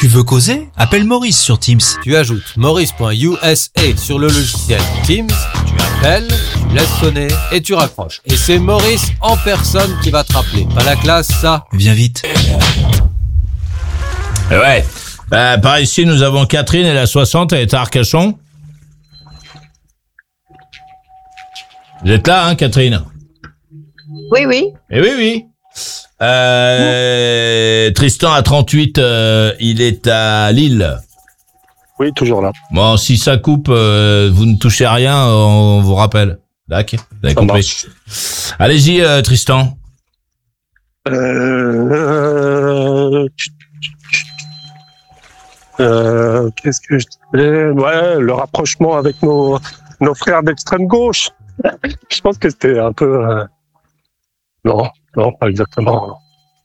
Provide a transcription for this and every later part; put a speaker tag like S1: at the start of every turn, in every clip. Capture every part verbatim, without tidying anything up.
S1: veux causer? Appelle Maurice sur Teams.
S2: Tu ajoutes maurice.usa sur le logiciel Teams, tu appelles, tu laisses sonner et tu raccroches. Et c'est Maurice en personne qui va te rappeler. Pas la classe, ça?
S1: Viens vite.
S3: Ouais. Bah, par ici, nous avons Catherine, elle a soixante, elle est à Arcachon. Vous êtes là, hein, Catherine?
S4: Oui, oui.
S3: Eh oui, oui. Euh, Tristan a trente-huit, euh, il est à Lille.
S5: Oui, toujours là.
S3: Bon, si ça coupe, euh, vous ne touchez à rien, on vous rappelle. D'accord, vous avez
S5: Ça
S3: compris.
S5: marche.
S3: Allez-y, euh, Tristan.
S5: Euh, euh, qu'est-ce que je disais? Ouais, le rapprochement avec nos, nos frères d'extrême gauche. Je pense que c'était un peu... Euh... Non, non, pas exactement. Non.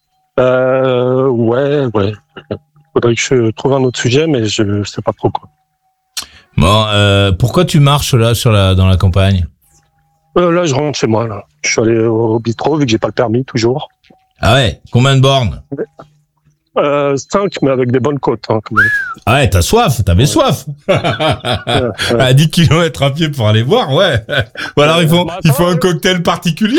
S5: Euh, ouais, ouais. Faudrait que je trouve un autre sujet, mais je sais pas trop quoi.
S3: Bon, euh, pourquoi tu marches là sur la dans la campagne?
S5: Euh, là, je rentre chez moi. Là. Je suis allé au bistrot vu que j'ai pas le permis toujours.
S3: Ah ouais, combien de bornes?
S5: Euh, cinq, mais avec des bonnes côtes. Hein, quand même.
S3: Ah ouais, t'as soif, t'avais ouais. soif.
S5: ouais, ouais.
S3: À dix kilomètres à pied pour aller voir, ouais. Ou alors il faut, il faut un cocktail particulier.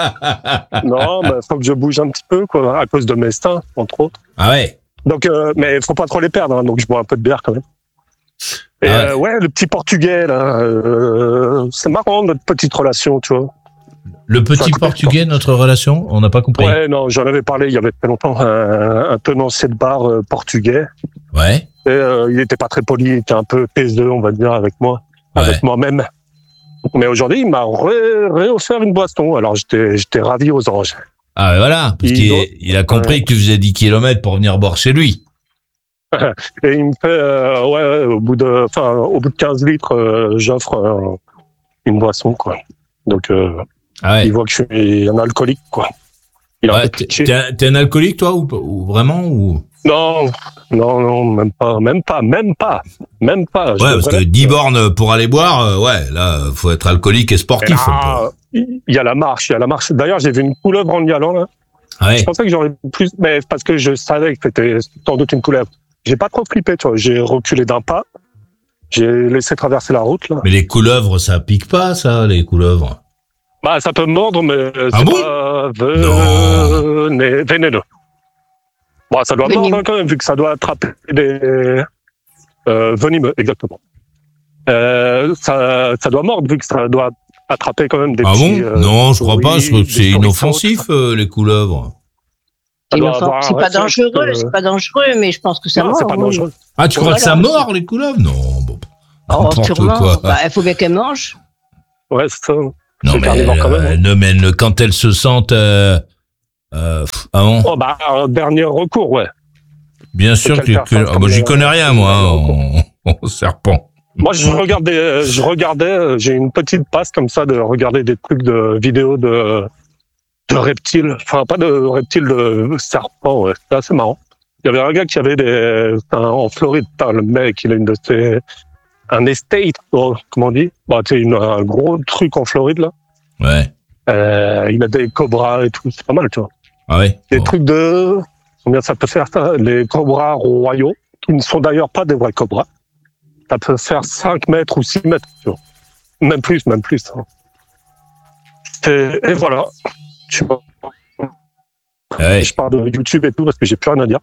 S5: Non, mais faut que je bouge un petit peu, quoi, à cause de mes seins, entre autres.
S3: Ah ouais.
S5: Donc, euh, mais faut pas trop les perdre, hein, donc je bois un peu de bière quand même. Et ah ouais. Euh, ouais, le petit portugais, là, euh, c'est marrant notre petite relation, tu vois.
S3: Le petit portugais, notre relation, on n'a pas compris.
S5: Ouais, non, j'en avais parlé il y avait très longtemps, un, un tenancier de bar euh, portugais.
S3: Ouais.
S5: Et euh, il était pas très poli, il était un peu taiseux, on va dire, avec moi, ouais. avec moi-même. Mais aujourd'hui, il m'a réoffert une boisson, alors j'étais, j'étais ravi aux anges.
S3: Ah, ben voilà, parce il, qu'il il a compris ouais. que tu faisais dix kilomètres pour venir boire chez lui.
S5: Et il me fait, euh, ouais, ouais, au bout de, enfin, au bout de quinze litres, euh, j'offre euh, une boisson, quoi. Donc, euh, ah ouais. il voit que je suis un alcoolique, quoi. Il
S3: ouais, t'es, un, t'es un alcoolique, toi, ou, ou vraiment, ou?
S5: Non, non, non, même pas, même pas, même pas, même pas.
S3: Ouais, parce que dix bornes pour aller boire, euh, ouais, là, faut être alcoolique et sportif.
S5: Il y a la marche, il y a la marche. D'ailleurs, j'ai vu une couleuvre en y allant, là.
S3: Ah ouais.
S5: Je pensais que j'aurais plus, mais parce que je savais que c'était sans doute une couleuvre. J'ai pas trop flippé, tu vois. J'ai reculé d'un pas. J'ai laissé traverser la route, là.
S3: Mais les couleuvres, ça pique pas, ça, les couleuvres?
S5: Bah, ça peut mordre, mais
S3: ah
S5: c'est
S3: bon
S5: pas véné... vénéneux. Bon, ça doit mordre, hein, quand même, vu que ça doit attraper des... Euh, venimeux, exactement. Euh, ça, ça doit mordre, vu que ça doit attraper quand même des
S3: ah
S5: petits...
S3: Ah bon euh, Non, je crois pas, je crois que c'est inoffensif, euh, les couleuvres.
S4: C'est pas dangereux, euh... c'est pas dangereux, mais je pense que ça non, mord.
S5: C'est pas dangereux.
S3: Ah, tu crois voilà. que ça mord, les couleuvres? Non, bon.
S4: Oh, sûrement. Quoi. Bah, il faut bien qu'elles mangent.
S5: Ouais, c'est ça.
S3: Non, mais, quand même, euh, non, mais quand elles se sentent, euh, euh, ah bon?
S5: Oh, bah, un dernier recours, ouais.
S3: Bien sûr que, que oh, bah, j'y connais rien, moi, hein, en, en serpent.
S5: Moi, je regardais, je regardais, j'ai une petite passe comme ça de regarder des trucs de vidéos de, de reptiles. Enfin, pas de reptiles, de serpents, ouais. C'est assez marrant. Il y avait un gars qui avait des, un, en Floride, le mec, il a une de ces, un estate, oh, comment on dit? Bah, tu sais, une, un gros truc en Floride, là.
S3: Ouais.
S5: Euh, il a des cobras et tout, c'est pas mal, tu vois.
S3: Ah ouais.
S5: Des
S3: bon.
S5: trucs de, combien ça peut faire, ça? Les cobras royaux, qui ne sont d'ailleurs pas des vrais cobras. Ça peut faire cinq mètres ou six mètres, tu vois. Même plus, même plus. Hein. Et, et voilà. Tu vois.
S3: Ouais.
S5: Je parle de YouTube et tout parce que j'ai plus rien à dire.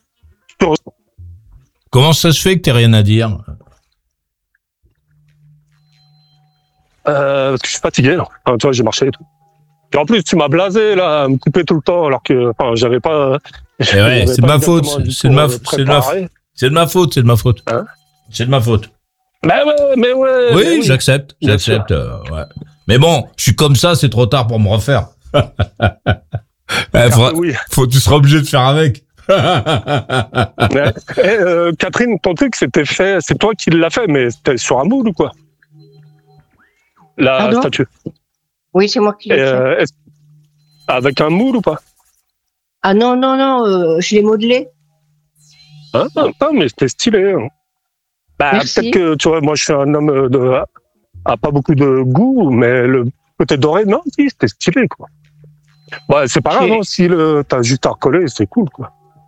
S3: Comment ça se fait que t'aies rien à dire?
S5: Euh, parce que je suis fatigué, là. Enfin, tu vois, j'ai marché et tout. Et en plus, tu m'as blasé, là, à me couper tout le temps, alors que, enfin, j'avais pas.
S3: Eh ouais, c'est de ma faute. C'est de ma, c'est de ma, c'est de ma faute, c'est de ma faute. Hein? C'est de ma faute.
S5: Mais ouais, mais ouais.
S3: Oui,
S5: mais oui.
S3: j'accepte, j'accepte. Euh, ouais. Mais bon, je suis comme ça, c'est trop tard pour me refaire. eh, faudra, oui. Faut, tu seras obligé de faire avec.
S5: mais, et, euh, Catherine, ton truc, c'était fait, c'est toi qui l'as fait, mais c'était sur un moule ou quoi? La
S4: Pardon?
S5: statue.
S4: Oui, c'est moi qui l'ai
S5: euh, fait. Avec un moule ou pas?
S4: Ah non, non, non, euh, je l'ai modelé.
S5: Ah, ah mais c'était stylé. Hein. Bah, peut-être que, tu vois, moi, je suis un homme de, à pas beaucoup de goût, mais le côté doré, non, si, c'était stylé, quoi. Bah, c'est pas grave, hein, si le, t'as juste à recoller, c'est cool, quoi.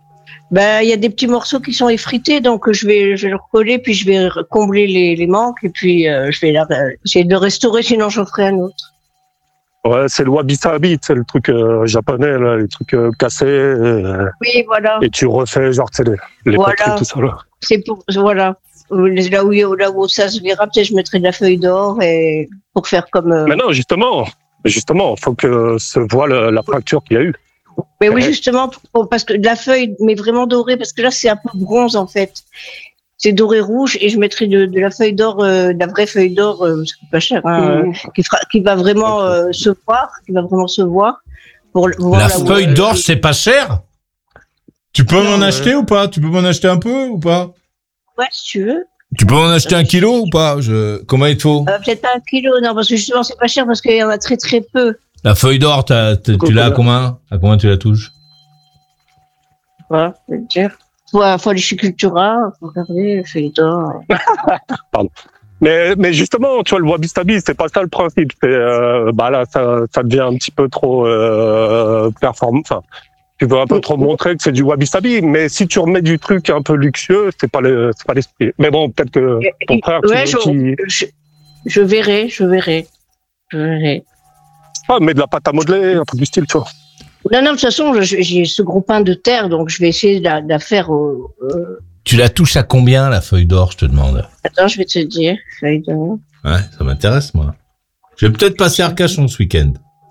S4: Ben, il y a des petits morceaux qui sont effrités, donc je vais, je vais le recoller, puis je vais combler les, les manques, et puis euh, je vais la, essayer de le restaurer, sinon j'en ferai un autre.
S5: Ouais, c'est le wabi-sabi, c'est le truc euh, japonais, là, les trucs euh, cassés. Euh,
S4: oui, voilà.
S5: Et tu refais, genre, tu sais, les, les
S4: voilà.
S5: poteries, tout ça, là.
S4: C'est pour, voilà. Là où, là où ça se verra, peut-être je mettrai de la feuille d'or, et pour faire comme... Euh...
S5: Mais non, justement, justement, faut que se voit le, la fracture qu'il y a eu.
S4: Mais oui, justement, pour, parce que de la feuille, mais vraiment dorée, parce que là, c'est un peu bronze, en fait. C'est doré rouge, et je mettrai de, de la feuille d'or, euh, de la vraie feuille d'or, euh, ce qui est pas cher, hein, mmh. euh, qui, fera, qui va vraiment euh, se voir, qui va vraiment se voir. Pour voir
S3: la feuille d'or, c'est pas cher? Tu peux non, m'en euh... acheter ou pas? Tu peux m'en acheter un peu ou pas?
S4: Ouais, si tu veux.
S3: Tu peux m'en acheter un kilo ou pas? Je... Comment il te faut?
S4: euh, Peut-être pas un kilo, non, parce que justement, c'est pas cher, parce qu'il y en a très très peu.
S3: La feuille d'or, t'as, t'as, tu l'as à combien? À combien tu la touches?
S4: Voilà, je vais te dire. Faut, faut aller chez Cultura, faut regarder, feuille d'or.
S5: Pardon. Mais, mais justement, tu vois, le wabi-sabi, c'est pas ça le principe. C'est, euh, bah là, ça, ça devient un petit peu trop euh, performant. Enfin, tu veux un peu trop montrer que c'est du wabi-sabi, mais si tu remets du truc un peu luxueux, c'est pas le, c'est pas l'esprit. Mais bon, peut-être que ton frère,
S4: ouais,
S5: tu
S4: je,
S5: qui...
S4: je, je verrai, je verrai, je verrai.
S5: Ah, mais de la pâte à modeler, un peu du style, tu vois.
S4: Non, non, de toute façon, j'ai ce gros pain de terre, donc je vais essayer de la, de la faire au... Euh...
S3: Tu la touches à combien, la feuille d'or, je te demande?
S4: Attends, je vais te dire, feuille d'or.
S3: Ouais, ça m'intéresse, moi. Je vais peut-être passer à Arcachon ce week-end.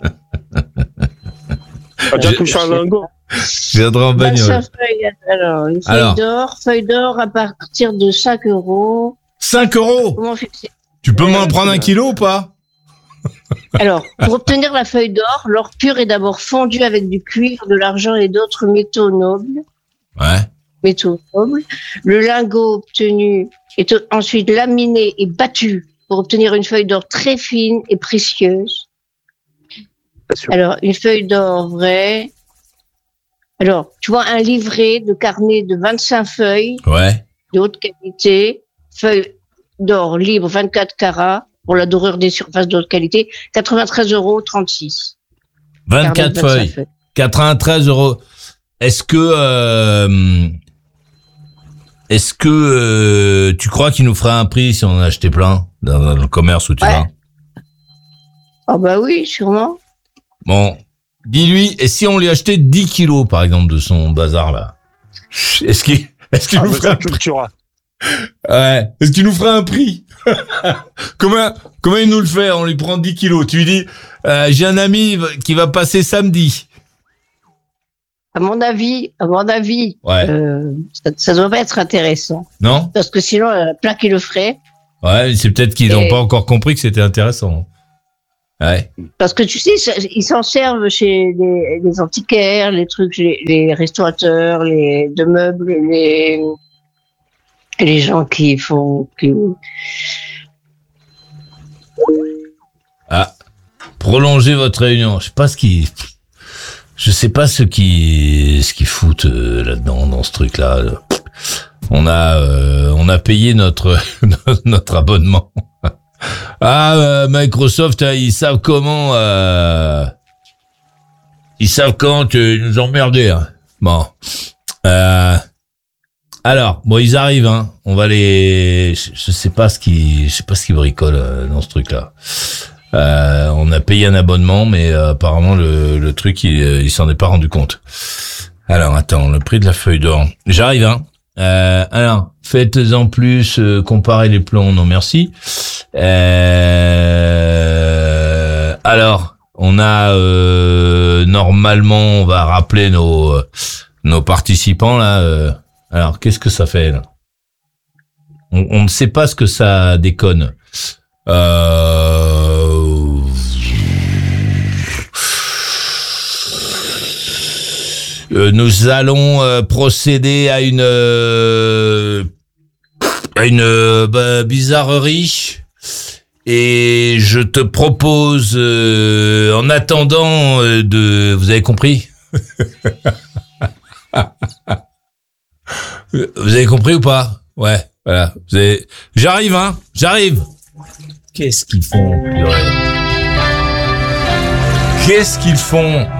S5: T'as déjà touché un lingot?
S3: Je viendrai en bagnole.
S4: Bah, feuille, alors, une feuille alors. d'or, feuille d'or à partir de cinq euros.
S3: cinq euros? Comment fixer? Tu peux euh, m'en prendre un kilo ou pas?
S4: Alors, pour obtenir la feuille d'or, l'or pur est d'abord fondu avec du cuivre, de l'argent et d'autres métaux nobles.
S3: Ouais.
S4: Métaux nobles. Le lingot obtenu est ensuite laminé et battu pour obtenir une feuille d'or très fine et précieuse. Alors, une feuille d'or vraie. Alors, tu vois un livret de carnet de vingt-cinq feuilles.
S3: Ouais.
S4: De haute qualité. Feuille d'or libre vingt-quatre carats. Pour la dorure des surfaces de haute qualité, quatre-vingt-treize euros trente-six.
S3: vingt-quatre feuilles. feuilles. quatre-vingt-treize euros. Est-ce que, euh, est-ce que, euh, tu crois qu'il nous ferait un prix si on en achetait plein dans, dans le commerce où tu ouais. vas?
S4: Ah bah oui, sûrement.
S3: Bon. Dis-lui, et si on lui achetait dix kilos, par exemple, de son bazar, là? Est-ce qu'il, est-ce qu'il ah, nous ferait un prix? Ouais. Est-ce qu'il nous ferait un prix? comment, comment il nous le fait? On lui prend dix kilos. Tu lui dis, euh, j'ai un ami qui va passer samedi.
S4: À mon avis, à mon avis,
S3: ouais.
S4: euh, ça, ça doit pas être intéressant.
S3: Non?
S4: Parce que sinon, euh, plein qui le ferait.
S3: Ouais, c'est peut-être qu'ils n'ont Et... pas encore compris que c'était intéressant. Ouais.
S4: Parce que tu sais, ils s'en servent chez les, les antiquaires, les trucs, les, les restaurateurs, les de meubles, les les gens qui font. Qui...
S3: Ah, prolonger votre réunion. Je sais pas ce qui, je sais pas ce qui, ce qu'ils foutent euh, là-dedans, dans ce truc-là. On a, euh, on a payé notre notre abonnement. Ah, euh, Microsoft, hein, ils savent comment, euh, ils savent comment te nous emmerder. Hein. Bon, euh, alors, bon, ils arrivent. Hein. On va les, je, je sais pas ce qui, je sais pas ce qu'ils bricolent euh, dans ce truc-là. Euh, on a payé un abonnement, mais euh, apparemment le, le truc, il, il s'en est pas rendu compte. Alors, attends, le prix de la feuille d'or. J'arrive, hein. Euh, alors, faites-en plus, euh, comparez les plans, non merci. Euh, alors, on a euh, normalement, on va rappeler nos nos participants là. Euh, alors, qu'est-ce que ça fait là? On, on ne sait pas ce que ça déconne. Euh, Euh, nous allons euh, procéder à une euh, à une euh, bah, bizarrerie et je te propose euh, en attendant euh, de vous avez compris vous avez compris ou pas? Ouais, voilà. Vous avez... J'arrive, hein, j'arrive. Qu'est-ce qu'ils font? Qu'est-ce qu'ils font?